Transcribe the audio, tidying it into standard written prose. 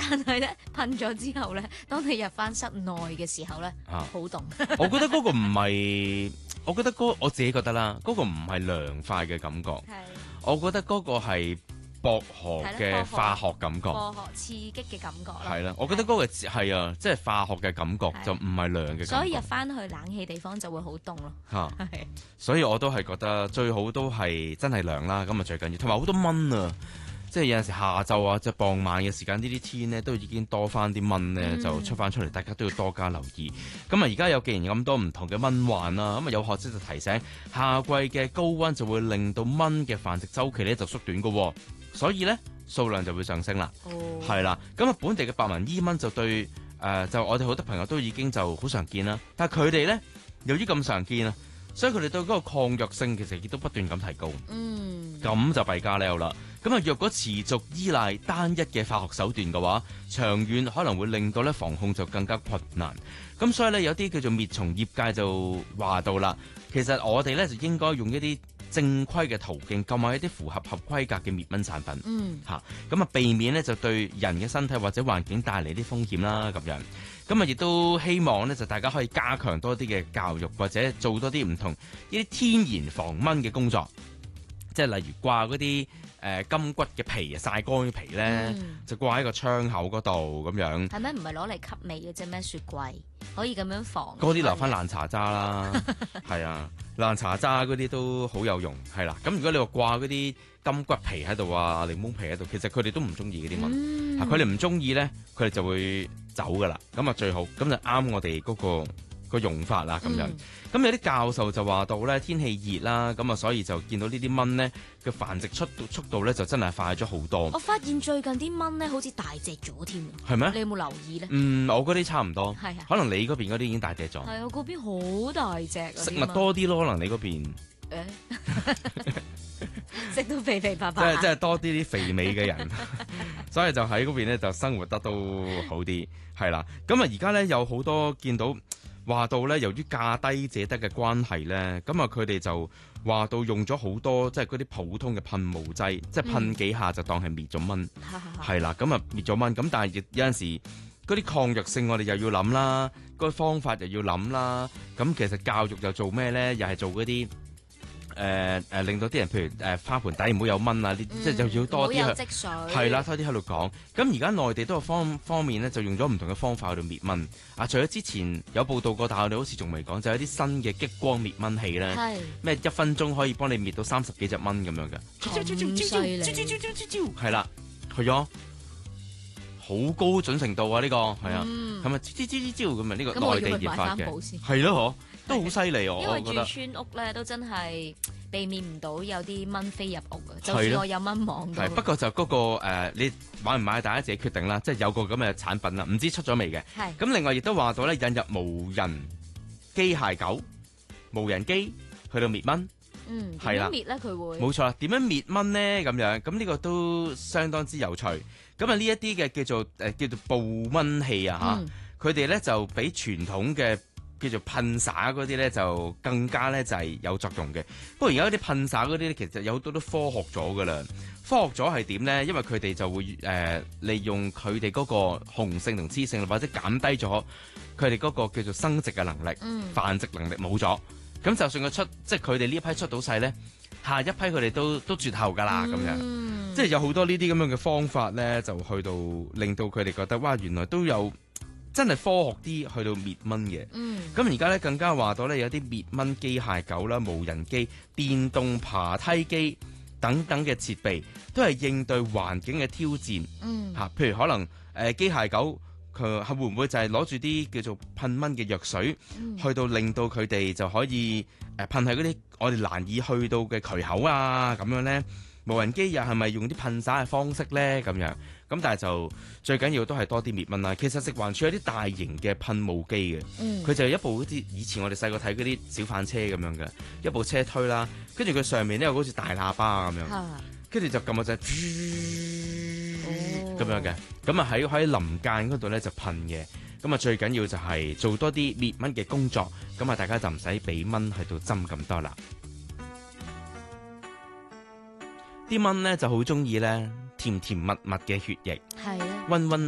但係咧噴咗之後咧，當你入翻室內嘅時候咧，好凍。 我覺得嗰個唔係，我覺得我自己覺得啦，嗰個唔係涼快嘅感覺。我覺得嗰個係薄荷嘅化學感覺， 化學刺激嘅感覺啦。 係啦，我覺得嗰個係啊，即係化學嘅感覺，就唔係涼嘅感覺。 所以入翻去冷氣地方就會好凍咯。 嚇，所以我都係覺得最好都係真係涼啦，咁啊最緊要，同埋好多蚊啊！即係有陣時下晝啊，即係傍晚嘅時間，呢啲天呢都已經多翻啲蚊呢，就出翻出嚟，大家都要多加留意。咁啊，而家既然咁多唔同嘅蚊患啦，咁啊有學者就提醒，夏季嘅高溫就會令到蚊嘅繁殖週期呢就縮短㗎，所以呢數量就會上升啦。係啦，咁啊本地嘅白紋伊蚊就對就我哋好多朋友都已經就好常見啦，但係佢哋呢，由於咁常見啊，所以佢哋對嗰個抗藥性其實亦都不斷咁提高。咁就弊家伙啦。咁啊，若果持續依賴單一嘅化學手段嘅話，長遠可能會令到咧防控就更加困難。咁所以咧，有啲叫做滅蟲業界就話到啦，其實我哋咧就應該用一啲正規嘅途徑購買一啲符合規格嘅滅蚊產品。咁啊避免咧就對人嘅身體或者環境帶嚟啲風險啦。咁樣，咁啊亦都希望咧就大家可以加強多啲嘅教育，或者做多啲唔同呢啲天然防蚊嘅工作，即係例如掛嗰啲金骨嘅皮啊，曬乾嘅皮咧，就掛喺個窗口嗰度咁樣。 係咪唔係攞嚟吸味嘅啫咩？雪櫃可以咁樣防。 嗰啲留翻爛茶渣啦，係啊，爛茶渣嗰啲都好有用，係啦。咁如果你話掛嗰啲金骨皮喺度啊，檸檬皮喺度，其實佢哋都唔中意嗰啲蚊。佢哋唔中意咧，佢哋就會走噶啦。咁啊最好，咁就啱我哋嗰個用法啦咁樣。咁有啲教授就話到咧，天氣熱啦，咁啊所以就見到呢啲蚊咧嘅繁殖速度咧就真係快咗好多。 我發現最近啲蚊咧好似大隻咗添。 係咩？ 你有冇留意咧？ 我嗰啲差唔多。 係啊。可能你嗰邊嗰啲已經大隻咗。 係啊，嗰邊好大隻。 食物多啲咯，可能你嗰邊。 食到肥肥白白。 即係多啲肥美嘅人，所以就喺嗰邊咧就生活得都好啲，係啦。咁啊而家咧有好多見到。話到咧，由於價低者得嘅關係咧，咁啊佢哋就話到用咗好多即係嗰啲普通嘅噴霧劑，即係噴幾下就當係滅咗蚊，係啦，咁啊滅咗蚊。咁但係亦有陣時嗰啲抗藥性我哋又要諗啦，嗰個方法又要諗啦。咁其實教育又做咩咧？又係做嗰啲令到啲人譬如花盆底唔好有蚊啊，即係又要多啲去係啦，多啲喺度講。咁而家內地都有方面咧，就用咗唔同嘅方法去到滅蚊。除咗之前有報道過，但係我哋好似仲未講，就有啲新嘅激光滅蚊器咧，咩1分鐘可以幫你滅到30幾隻蚊咁樣嘅，係啦，去咗好高準程度啊！呢個係啊，係咪咁啊？呢個內地研發嘅，係咯，都好犀利啊！ 因為住村屋咧，都真係避免唔到有啲蚊飛入屋嘅，就算我有蚊網都。 不過就嗰個你買唔買大家自己決定啦，即係有個咁嘅產品啦，唔知出咗未嘅。咁另外亦都話到咧，引入無人機械狗、無人機去到滅蚊。係啦， 點樣滅咧？佢會冇錯啦。點樣滅蚊咧？咁樣咁呢個都相當之有趣。咁啊呢一啲嘅叫做捕蚊器啊嚇，佢哋咧就比傳統嘅叫做噴灑嗰啲咧就更加咧就係有作用嘅。不過而家嗰啲噴灑嗰啲咧其實有好多都科學咗噶啦。科學咗係點咧？因為佢哋就會利用佢哋嗰個雄性同雌性，或者減低咗佢哋嗰個叫做生殖嘅能力、繁殖能力冇咗。咁就算佢即係佢哋呢一批出到世咧，下一批佢哋都絕後㗎啦咁樣。即係有好多呢啲咁樣嘅方法咧，就去到令到佢哋覺得哇，原來都有真係科學啲去到滅蚊嘅。咁而家咧更加話到咧，有啲滅蚊機械狗啦、無人機、電動爬梯機等等嘅設備，都係應對環境嘅挑戰。譬如可能機械狗。佢會唔會就係攞住啲叫做噴蚊嘅藥水，去到令到佢哋就可以噴喺嗰啲我哋難以去到嘅渠口啊咁樣咧？無人機又係咪用啲噴灑嘅方式咧？咁樣咁，但係就最緊要都係多啲滅蚊啦。其實食環署有啲大型嘅噴霧機嘅，佢就係一部好似以前我哋細個睇嗰啲小販車咁樣嘅一部車推啦，跟住佢上面咧有好似大喇叭咁樣，跟住就撳個掣。咁樣嘅，咁啊喺林間嗰度咧就噴嘅，咁啊最緊要就係做多啲滅蚊嘅工作，咁啊大家就唔使俾蚊去到針咁多啦。啲蚊咧就好中意咧甜甜蜜蜜嘅血液，溫溫